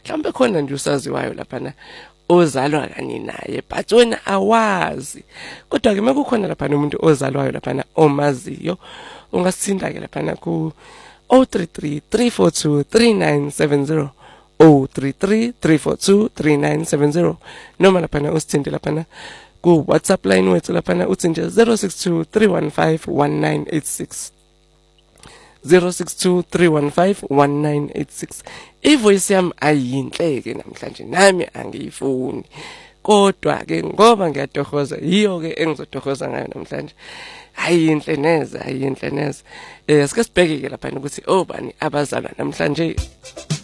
mhlawumbe khona nje usaziwayo lapha na ozalwa kanye naye but wena awazi. Kodwa ke mekukhona lapha umuntu ozalwayo lapha na omaziyo, ungasinda ke lapha na ku 033 342 3970 033 342 3970 noma lapha na usithinte lapha na ku WhatsApp line wethu lapha na uthi nje 062 315 1986 062 315 1986. Ivoice yami ayinhleke namhlanje, nami angiyifuni. Kodwa ke ngoba ngiyatohoza, yiyo ke engizotohoza ngayo namhlanje. Ayinhle neze, ayinhle neze. Sike sibheke ke lapha ukuthi obani abazalwa namhlanje.